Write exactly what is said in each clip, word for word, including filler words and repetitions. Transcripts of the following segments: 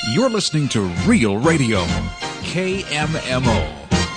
You're listening to Real Radio, K M M O.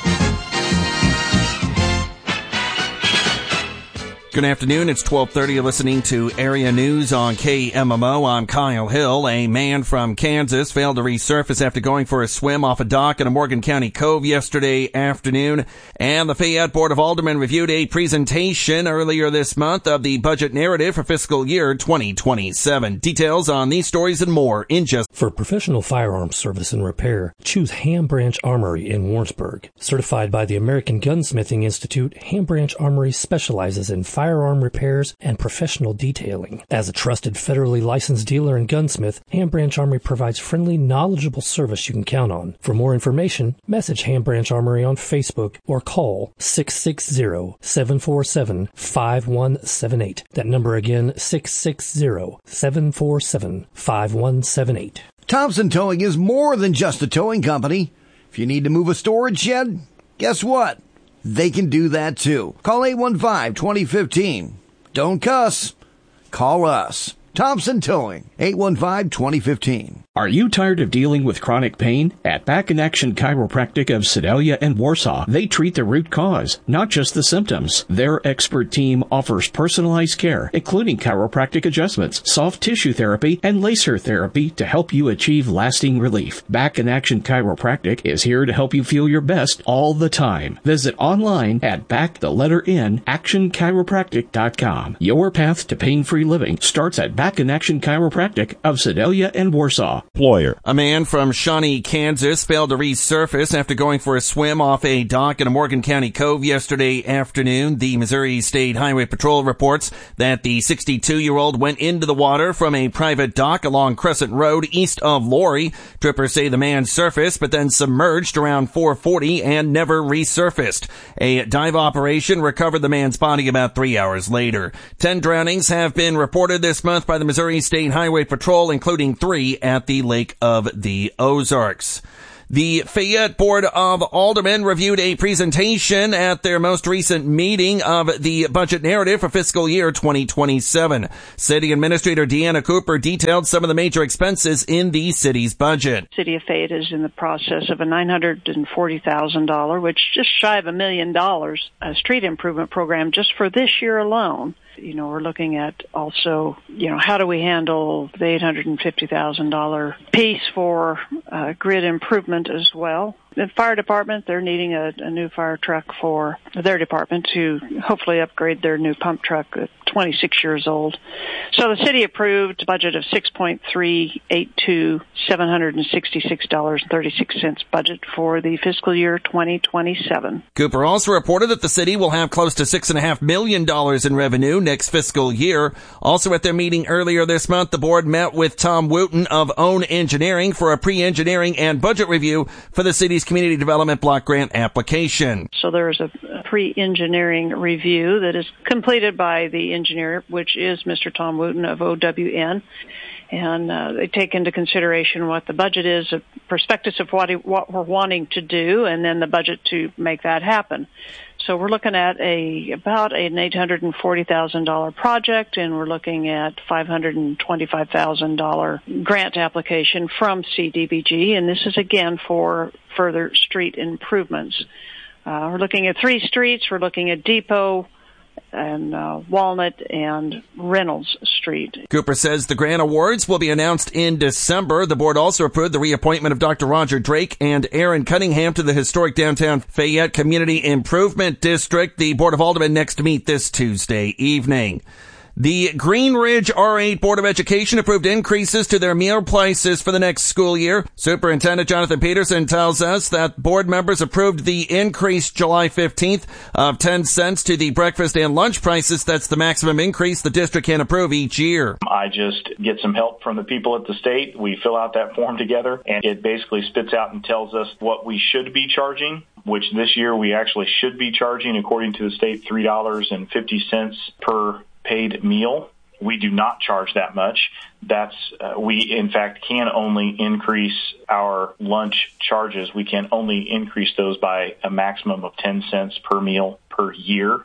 Good afternoon. It's twelve thirty. You're listening to Area News on K M M O. I'm Kyle Hill. A man from Kansas failed to resurface after going for a swim off a dock in a Morgan County cove yesterday afternoon. And the Fayette Board of Aldermen reviewed a presentation earlier this month of the budget narrative for fiscal year twenty twenty-seven. Details on these stories and more in just... For professional firearms service and repair, choose Ham Branch Armory in Warrensburg. Certified by the American Gunsmithing Institute, Ham Branch Armory specializes in firearms firearm repairs, and professional detailing. As a trusted federally licensed dealer and gunsmith, Ham Branch Armory provides friendly, knowledgeable service you can count on. For more information, message Ham Branch Armory on Facebook or call six six zero, seven four seven, five one seven eight. That number again, six six zero, seven four seven, five one seven eight. Thompson Towing is more than just a towing company. If you need to move a storage shed, guess what? They can do that too. Call eight one five, two zero one five. Don't cuss. Call us. Thompson Towing, eight one five, two zero one five. Are you tired of dealing with chronic pain? At Back in Action Chiropractic of Sedalia and Warsaw, they treat the root cause, not just the symptoms. Their expert team offers personalized care, including chiropractic adjustments, soft tissue therapy, and laser therapy to help you achieve lasting relief. Back in Action Chiropractic is here to help you feel your best all the time. Visit online at back the letter N action chiropractic dot com. Your path to pain-free living starts at Back in Action Chiropractic of Sedalia and Warsaw. Employer. A man from Shawnee, Kansas failed to resurface after going for a swim off a dock in a Morgan County cove yesterday afternoon. The Missouri State Highway Patrol reports that the sixty-two-year-old went into the water from a private dock along Crescent Road east of Laurie. Trippers say the man surfaced but then submerged around four forty and never resurfaced. A dive operation recovered the man's body about three hours later. Ten drownings have been reported this month by the Missouri State Highway Patrol, including three at the Lake of the Ozarks. The Fayette Board of Aldermen reviewed a presentation at their most recent meeting of the budget narrative for fiscal year twenty twenty-seven. City Administrator Deanna Cooper detailed some of the major expenses in the city's budget. City of Fayette is in the process of a nine hundred forty thousand dollars, which just shy of a million dollars, a street improvement program just for this year alone. You know, we're looking at also, you know, how do we handle the eight hundred fifty thousand dollars piece for uh, grid improvement as well. The fire department, they're needing a, a new fire truck for their department to hopefully upgrade their new pump truck at twenty-six years old. So the city approved a budget of six point three eight two, seven hundred sixty-six dollars and thirty-six cents budget for the fiscal year twenty twenty-seven. Cooper also reported that the city will have close to six point five million dollars in revenue next fiscal year. Also at their meeting earlier this month, the board met with Tom Wooten of Own Engineering for a pre-engineering and budget review for the city's community development block grant application. So there is a pre-engineering review that is completed by the engineer, which is Mister Tom Wooten of O W N. And uh, they take into consideration what the budget is, a prospectus of what, he, what we're wanting to do, and then the budget to make that happen. So we're looking at a about an eight hundred forty thousand dollars project, and we're looking at five hundred twenty-five thousand dollars grant application from C D B G, and this is again for further street improvements. Uh, we're looking at three streets. We're looking at Depot and uh, Walnut and Reynolds Street. Cooper says the grant awards will be announced in December. The board also approved the reappointment of Doctor Roger Drake and Aaron Cunningham to the historic downtown Fayette Community Improvement District. The Board of Aldermen next meet this Tuesday evening. The Green Ridge R eight Board of Education approved increases to their meal prices for the next school year. Superintendent Jonathan Peterson tells us that board members approved the increase July fifteenth of ten cents to the breakfast and lunch prices. That's the maximum increase the district can approve each year. I just get some help from the people at the state. We fill out that form together, and it basically spits out and tells us what we should be charging, which this year we actually should be charging, according to the state, three dollars and fifty cents per paid meal. We do not charge that much. That's uh, we in fact can only increase our lunch charges. We can only increase those by a maximum of ten cents per meal per year.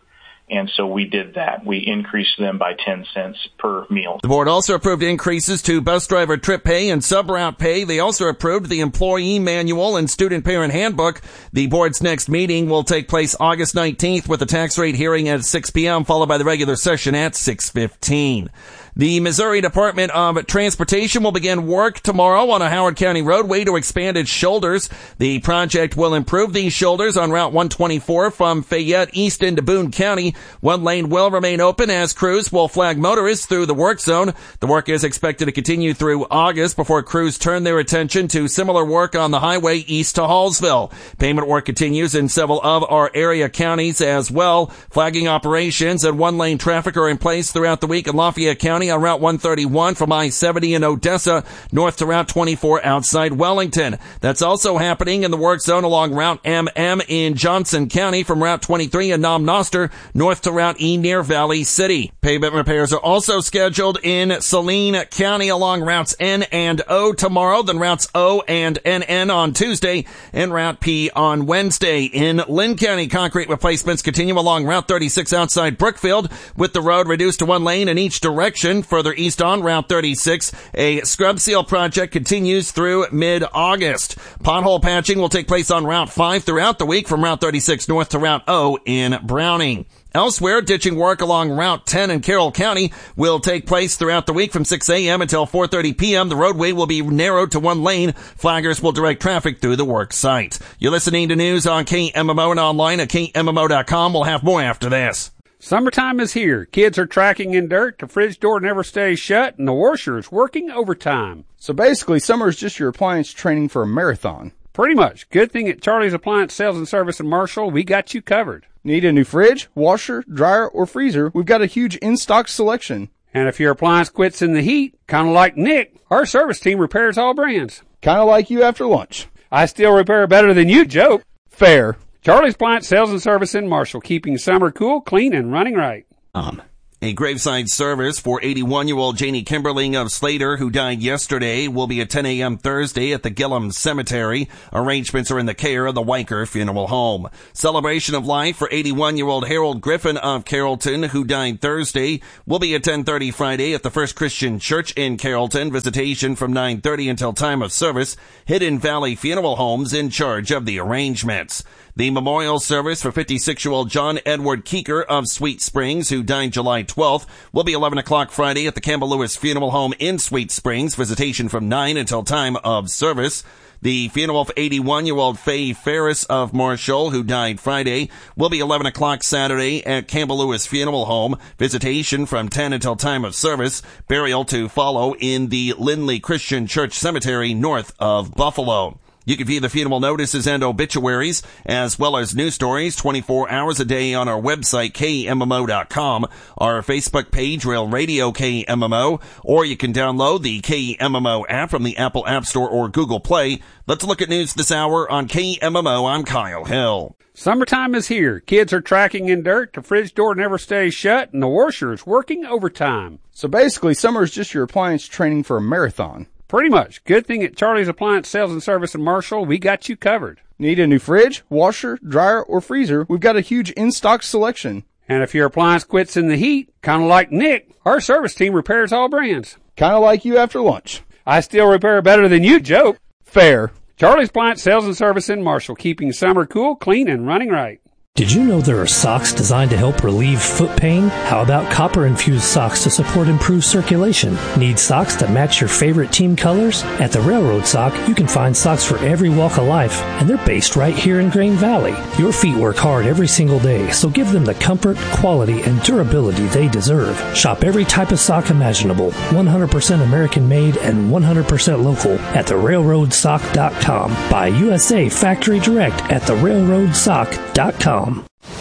And so we did that. We increased them by ten cents per meal. The board also approved increases to bus driver trip pay and sub-route pay. They also approved the employee manual and student parent handbook. The board's next meeting will take place August nineteenth with the tax rate hearing at six p.m. followed by the regular session at six fifteen. The Missouri Department of Transportation will begin work tomorrow on a Howard County roadway to expand its shoulders. The project will improve these shoulders on Route one twenty-four from Fayette east into Boone County. One lane will remain open as crews will flag motorists through the work zone. The work is expected to continue through August before crews turn their attention to similar work on the highway east to Hallsville. Pavement work continues in several of our area counties as well. Flagging operations and one-lane traffic are in place throughout the week in Lafayette County on Route one thirty-one from I seventy in Odessa north to Route twenty-four outside Wellington. That's also happening in the work zone along Route M M in Johnson County from Route twenty-three in Nom Noster north to Route E near Valley City. Pavement repairs are also scheduled in Saline County along routes N and O tomorrow, then routes O and N N on Tuesday, and Route P on Wednesday. In Lynn County, concrete replacements continue along Route thirty-six outside Brookfield with the road reduced to one lane in each direction. Further east on Route thirty-six, a scrub seal project continues through mid-August. Pothole patching will take place on Route five throughout the week from Route thirty-six north to Route O in Browning. Elsewhere, ditching work along Route ten in Carroll County will take place throughout the week from six a.m. until four thirty p.m. The roadway will be narrowed to one lane. Flaggers will direct traffic through the work site. You're listening to news on K M M O and online at K M M O dot com. We'll have more after this. Summertime is here. Kids are tracking in dirt, the fridge door never stays shut, and the washer is working overtime. So basically, summer is just your appliance training for a marathon. Pretty much. Good thing at Charlie's Appliance Sales and Service in Marshall, we got you covered. Need a new fridge, washer, dryer, or freezer? We've got a huge in-stock selection. And if your appliance quits in the heat, kind of like Nick, our service team repairs all brands. Kind of like you after lunch. I still repair better than you, joke. Fair. Charlie's Appliance Sales and Service in Marshall, keeping summer cool, clean, and running right. Um. A graveside service for eighty-one-year-old Janie Kimberling of Slater, who died yesterday, will be at ten a.m. Thursday at the Gillum Cemetery. Arrangements are in the care of the Weicker Funeral Home. Celebration of life for eighty-one-year-old Harold Griffin of Carrollton, who died Thursday, will be at ten thirty Friday at the First Christian Church in Carrollton. Visitation from nine thirty until time of service. Hidden Valley Funeral Homes in charge of the arrangements. The memorial service for fifty-six-year-old John Edward Keeker of Sweet Springs, who died July twelfth, will be eleven o'clock Friday at the Campbell Lewis Funeral Home in Sweet Springs. Visitation from nine until time of service. The funeral for eighty-one-year-old Faye Ferris of Marshall, who died Friday, will be eleven o'clock Saturday at Campbell Lewis Funeral Home. Visitation from ten until time of service. Burial to follow in the Lindley Christian Church Cemetery north of Buffalo. You can view the funeral notices and obituaries, as well as news stories twenty-four hours a day on our website, K M M O dot com, our Facebook page, Rail Radio K M M O, or you can download the K M M O app from the Apple App Store or Google Play. Let's look at news this hour on K M M O. I'm Kyle Hill. Summertime is here. Kids are tracking in dirt, the fridge door never stays shut, and the washer is working overtime. So basically, summer is just your appliance training for a marathon. Pretty much. Good thing at Charlie's Appliance Sales and Service in Marshall, we got you covered. Need a new fridge, washer, dryer, or freezer? We've got a huge in-stock selection. And if your appliance quits in the heat, kind of like Nick, our service team repairs all brands. Kind of like you after lunch. I still repair better than you, joke. Fair. Charlie's Appliance Sales and Service in Marshall, keeping summer cool, clean, and running right. Did you know there are socks designed to help relieve foot pain? How about copper-infused socks to support improved circulation? Need socks that match your favorite team colors? At the Railroad Sock, you can find socks for every walk of life, and they're based right here in Grain Valley. Your feet work hard every single day, so give them the comfort, quality, and durability they deserve. Shop every type of sock imaginable, one hundred percent American-made and one hundred percent local at the railroad sock dot com. Buy U S A Factory Direct at the railroad sock dot com.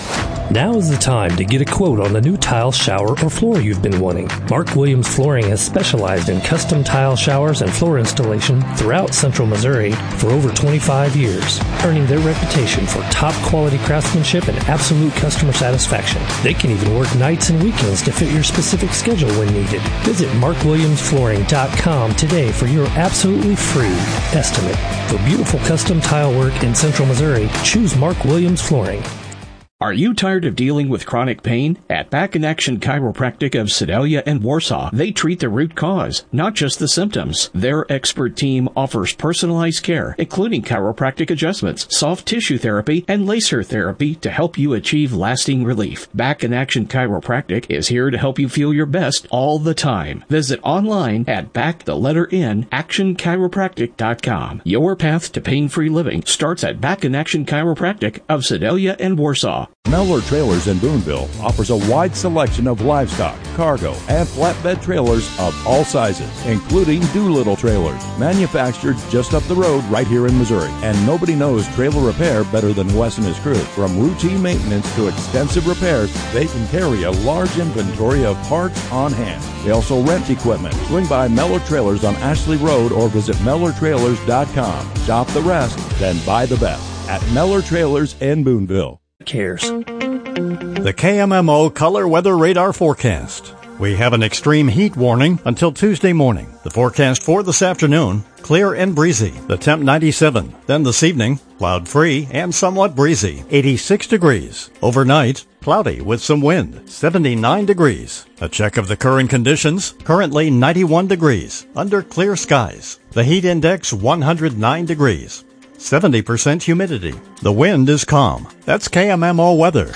Now is the time to get a quote on the new tile, shower, or floor you've been wanting. Mark Williams Flooring has specialized in custom tile showers and floor installation throughout Central Missouri for over twenty-five years, earning their reputation for top-quality craftsmanship and absolute customer satisfaction. They can even work nights and weekends to fit your specific schedule when needed. Visit mark williams flooring dot com today for your absolutely free estimate. For beautiful custom tile work in Central Missouri, choose Mark Williams Flooring. Are you tired of dealing with chronic pain? At Back in Action Chiropractic of Sedalia and Warsaw, they treat the root cause, not just the symptoms. Their expert team offers personalized care, including chiropractic adjustments, soft tissue therapy, and laser therapy to help you achieve lasting relief. Back in Action Chiropractic is here to help you feel your best all the time. Visit online at back the letter in action chiropractic dot com. Your path to pain-free living starts at Back in Action Chiropractic of Sedalia and Warsaw. Mellor Trailers in Boonville offers a wide selection of livestock, cargo, and flatbed trailers of all sizes, including Doolittle trailers, manufactured just up the road right here in Missouri. And nobody knows trailer repair better than Wes and his crew. From routine maintenance to extensive repairs, they can carry a large inventory of parts on hand. They also rent equipment. Swing by Mellor Trailers on Ashley Road or visit mellor trailers dot com. Shop the rest, then buy the best at Mellor Trailers in Boonville. Cares. The K M M O Color Weather Radar Forecast. We have an extreme heat warning until Tuesday morning. The forecast for this afternoon, clear and breezy. The temp ninety-seven. Then this evening, cloud-free and somewhat breezy, eighty-six degrees. Overnight, cloudy with some wind, seventy-nine degrees. A check of the current conditions, currently ninety-one degrees, under clear skies. The heat index one hundred nine degrees. seventy percent humidity. The wind is calm. That's K M M O weather.